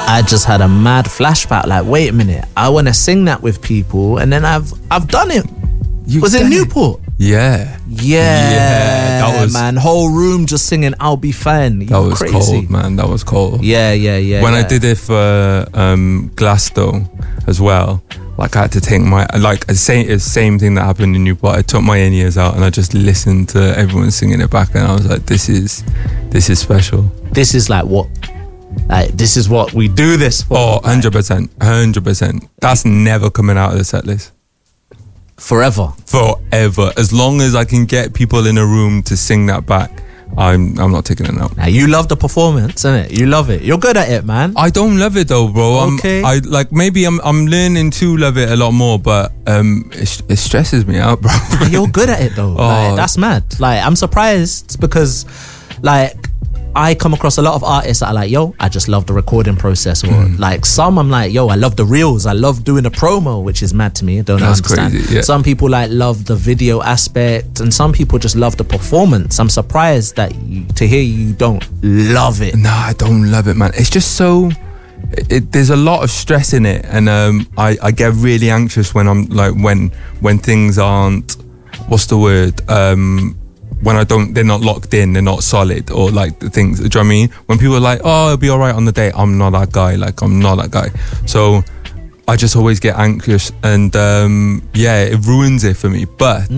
I just had a mad flashback. Like, wait a minute, I want to sing that with people, and then I've done it. Was it Newport? Yeah, that was, man, whole room just singing "I'll Be Fine." That was crazy. Cold, man. That was cold. Yeah. When I did it for Glasgow as well, like I had to take my same thing that happened in Newport. I took my in-ears out and I just listened to everyone singing it back, and I was like, this is special. This is like what. Like, this is what we do this for. Oh, 100%. That's never coming out of the set list. Forever. As long as I can get people in a room to sing that back, I'm not taking it out. Now, you love the performance, innit? You love it. You're good at it, man. I don't love it though, bro. Okay. Maybe I'm learning to love it a lot more, but it stresses me out, bro. You're good at it though. Like, that's mad. Like, I'm surprised because, like, I come across a lot of artists that are like, yo, I just love the recording process, or like some I'm like, yo, I love the reels, I love doing the promo, which is mad to me. That's understand. Crazy, yeah. Some people like love the video aspect, and some people just love the performance. I'm surprised that to hear you don't love it. No, I don't love it, man. It's just so. There's a lot of stress in it, and I get really anxious when I'm like when things aren't. What's the word? When they're not locked in, they're not solid, or like the things, do you know what I mean? When people are like, oh, it'll be all right on the day, I'm not that guy. So I just always get anxious, and it ruins it for me. But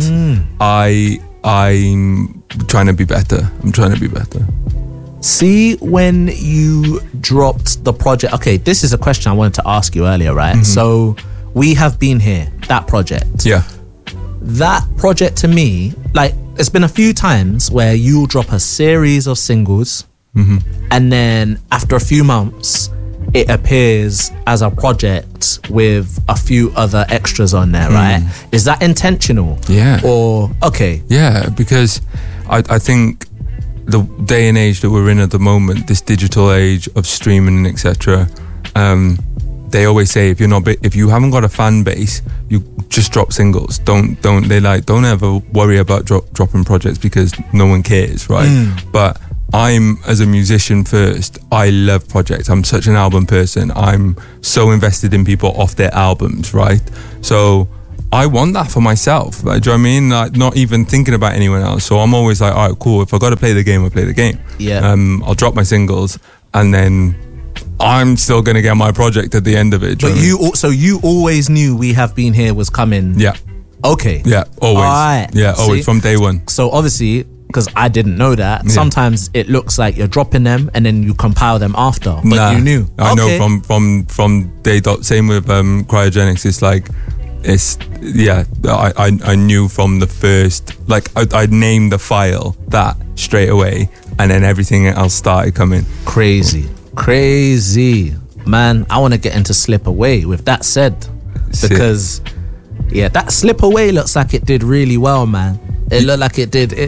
I'm trying to be better. See, when you dropped the project, okay, this is a question I wanted to ask you earlier, right? Mm-hmm. So We Have Been Here, that project. Yeah. That project to me, like, there's been a few times where you'll drop a series of singles, and then after a few months, it appears as a project with a few other extras on there, right? Is that intentional? Yeah. Or, okay. Yeah, because I think the day and age that we're in at the moment, this digital age of streaming and etc., they always say if you haven't got a fan base, you just drop singles. Don't ever worry about dropping projects because no one cares, right? But I'm, as a musician first, I love projects. I'm such an album person. I'm so invested in people off their albums, right? So I want that for myself. Like, do you know what I mean? Like, not even thinking about anyone else. So I'm always like, all right, cool. If I got to play the game, I'll play the game. Yeah. I'll drop my singles, and then I'm still going to get my project at the end of it. But you always knew We Have Been Here was coming. Yeah. Okay. Yeah, always. All right. Yeah, always. See? From day one. So obviously, because I didn't know that, sometimes it looks like you're dropping them and then you compile them after. But you knew. I know from day dot. Same with Cryogenics. It's like, I knew from the first, like I named the file that straight away, and then everything else started coming. Crazy man. I want to get into Slip Away with that said, because that Slip Away looks like it did really well, man. It looked like it did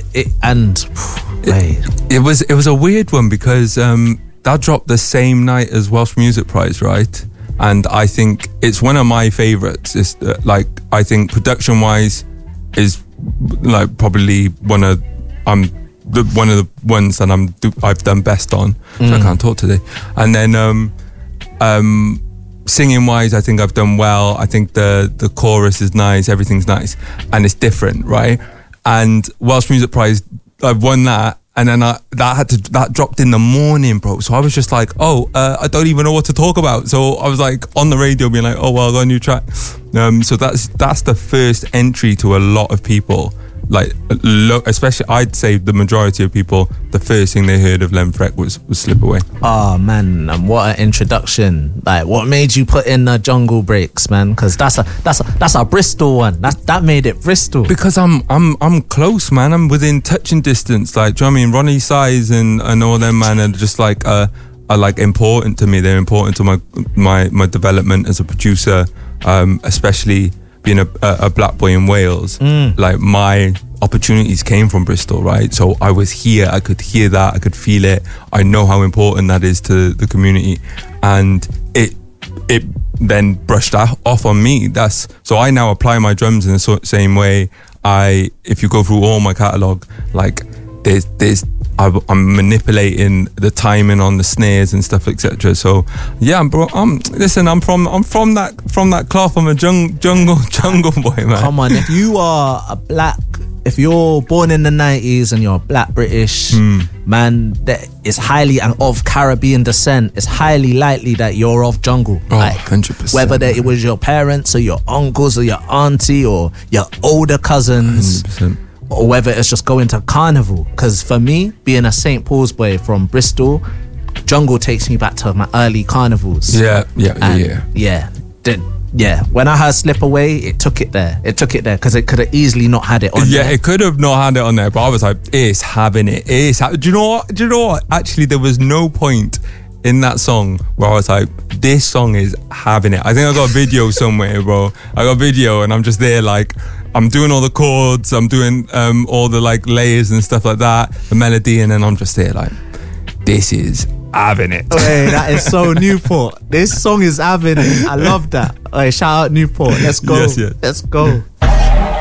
it was a weird one because that dropped the same night as Welsh Music Prize, right? And I think it's one of my favorites. It's I think production wise is like probably one of the ones that I've done best on. So I can't talk today. And then singing wise, I think I've done well. I think the chorus is nice, everything's nice, and it's different, right? And Welsh Music Prize, I've won that, and then that dropped in the morning, bro. So I was just like, I don't even know what to talk about. So I was like on the radio being like, I got a new track. So that's the first entry to a lot of people. Like, especially I'd say the majority of people, the first thing they heard of Len Freck was Slip Away. Oh man, and what an introduction! Like, what made you put in the Jungle Breaks, man? Because that's a Bristol one. That made it Bristol. Because I'm close, man. I'm within touching distance. Like, do you know what I mean? Ronnie Size and all them, man, are just like are like important to me. They're important to my development as a producer, especially being a black boy in Wales. Like, my opportunities came from Bristol, right? So I was here, I could hear that, I could feel it. I know how important that is to the community, and it then brushed off on me. So I now apply my drums in the same way. If you go through all my catalogue, like there's I'm manipulating the timing on the snares and stuff, etc. So yeah, bro, listen, I'm from that cloth. I'm a jungle boy, man. Come on, if you're born in the 90s and you're black British, man, that is highly, and of Caribbean descent, it's highly likely that you're of jungle. Oh, like 100%. Whether that it was your parents or your uncles or your auntie or your older cousins, 100%. or whether it's just going to carnival. Because for me, being a St. Paul's boy from Bristol, jungle takes me back to my early carnivals. Yeah. When I heard Slip Away, it took it there because it could have easily not had it on there. Yeah, it could have not had it on there, but I was like, it's having it. Do you know what? Actually, there was no point in that song where I was like, this song is having it. I think I got a video somewhere, bro. I got a video and I'm just there like, I'm doing all the chords, I'm doing all the like layers and stuff like that, the melody, and then I'm just there like, this is having it. Hey, that is so Newport. This song is having it. I love that. Hey, shout out Newport. Let's go. Yes. Let's go.